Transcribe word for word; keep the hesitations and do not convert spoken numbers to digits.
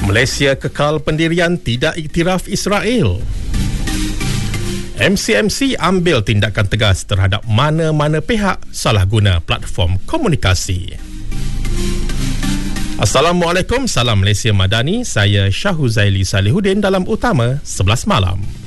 Malaysia kekal pendirian tidak iktiraf Israel. M C M C ambil tindakan tegas terhadap mana-mana pihak salah guna platform komunikasi. Assalamualaikum, salam Malaysia Madani. Saya Syahuzaili Salihuddin dalam Utama sebelas Malam.